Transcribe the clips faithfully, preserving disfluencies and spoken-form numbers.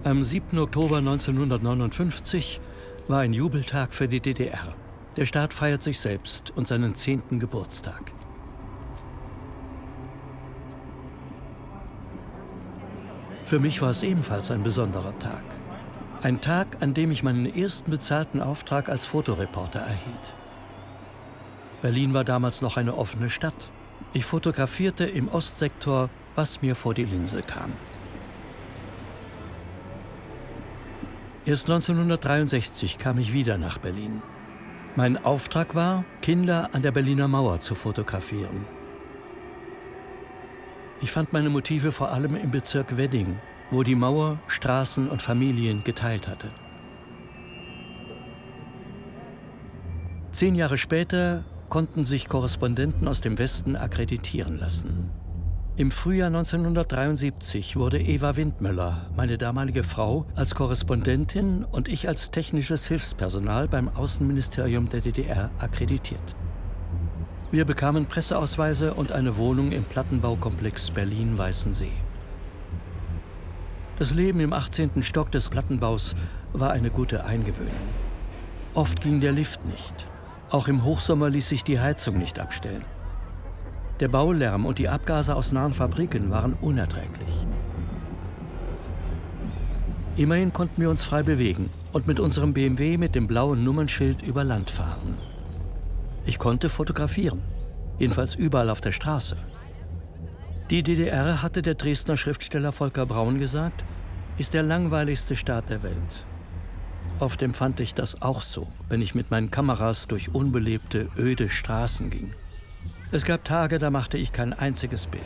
Am siebten Oktober neunzehnhundertneunundfünfzig war ein Jubeltag für die D D R. Der Staat feiert sich selbst und seinen zehnten Geburtstag. Für mich war es ebenfalls ein besonderer Tag. Ein Tag, an dem ich meinen ersten bezahlten Auftrag als Fotoreporter erhielt. Berlin war damals noch eine offene Stadt. Ich fotografierte im Ostsektor, was mir vor die Linse kam. Erst neunzehnhundertdreiundsechzig kam ich wieder nach Berlin. Mein Auftrag war, Kinder an der Berliner Mauer zu fotografieren. Ich fand meine Motive vor allem im Bezirk Wedding, wo die Mauer Straßen und Familien geteilt hatte. Zehn Jahre später konnten sich Korrespondenten aus dem Westen akkreditieren lassen. Im Frühjahr neunzehnhundertdreiundsiebzig wurde Eva Windmüller, meine damalige Frau, als Korrespondentin und ich als technisches Hilfspersonal beim Außenministerium der D D R akkreditiert. Wir bekamen Presseausweise und eine Wohnung im Plattenbaukomplex Berlin-Weißensee. Das Leben im achtzehnten Stock des Plattenbaus war eine gute Eingewöhnung. Oft ging der Lift nicht. Auch im Hochsommer ließ sich die Heizung nicht abstellen. Der Baulärm und die Abgase aus nahen Fabriken waren unerträglich. Immerhin konnten wir uns frei bewegen und mit unserem B M W mit dem blauen Nummernschild über Land fahren. Ich konnte fotografieren, jedenfalls überall auf der Straße. Die D D R, hatte der Dresdner Schriftsteller Volker Braun gesagt, ist der langweiligste Staat der Welt. Oft empfand ich das auch so, wenn ich mit meinen Kameras durch unbelebte, öde Straßen ging. Es gab Tage, da machte ich kein einziges Bild.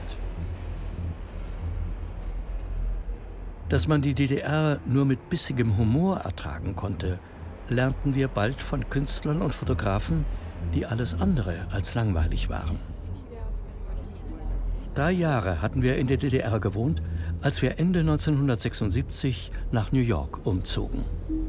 Dass man die D D R nur mit bissigem Humor ertragen konnte, lernten wir bald von Künstlern und Fotografen, die alles andere als langweilig waren. Drei Jahre hatten wir in der D D R gewohnt, als wir Ende neunzehnhundertsechsundsiebzig nach New York umzogen.